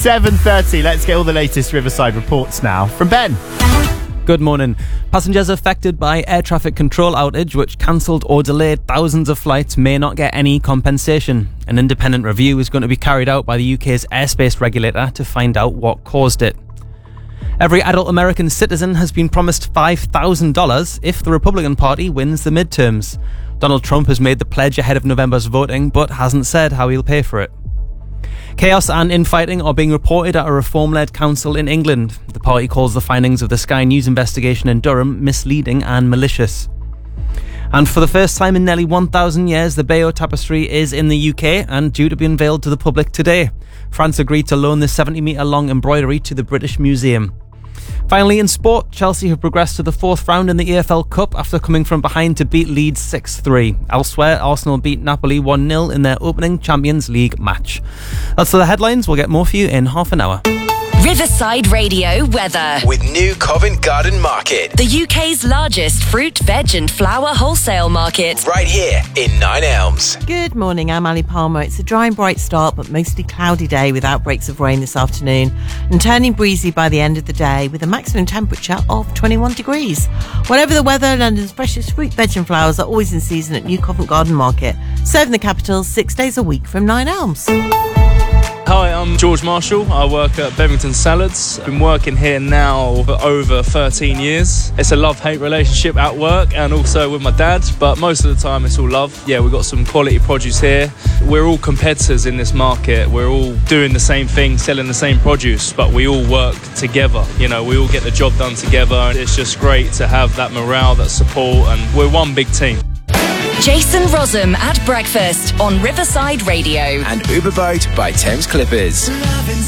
7:30. Let's get all the latest Riverside reports now from Ben. Good morning. Passengers affected by air traffic control outage, which cancelled or delayed thousands of flights, may not get any compensation. An independent review is going to be carried out by the UK's airspace regulator to find out what caused it. Every adult American citizen has been promised $5,000 if the Republican Party wins the midterms. Donald Trump has made the pledge ahead of November's voting, but hasn't said how he'll pay for it. Chaos and infighting are being reported at a Reform-led council in England. The party calls the findings of the Sky News investigation in Durham misleading and malicious. And for the first time in nearly 1,000 years, the Bayeux Tapestry is in the UK and due to be unveiled to the public today. France agreed to loan the 70-metre-long embroidery to the British Museum. Finally, in sport, Chelsea have progressed to the fourth round in the EFL Cup after coming from behind to beat Leeds 6-3. Elsewhere, Arsenal beat Napoli 1-0 in their opening Champions League match. That's all the headlines. We'll get more for you in half an hour. Riverside Radio weather. With New Covent Garden Market. The UK's largest fruit, veg and flower wholesale market. Right here in Nine Elms. Good morning, I'm Ali Palmer. It's a dry and bright start, but mostly cloudy day with outbreaks of rain this afternoon and turning breezy by the end of the day with a maximum temperature of 21 degrees. Whatever the weather, London's freshest fruit, veg and flowers are always in season at New Covent Garden Market. Serving the capital 6 days a week from Nine Elms. Hi, I'm George Marshall. I work at Bevington Salads. I've been working here now for over 13 years. It's a love-hate relationship at work and also with my dad, but most of the time it's all love. Yeah, we've got some quality produce here. We're all competitors in this market. We're all doing the same thing, selling the same produce, but we all work together. You know, we all get the job done together, and it's just great to have that morale, that support, and we're one big team. Jason Rossum at breakfast on Riverside Radio. And Uberboat by Thames Clippers.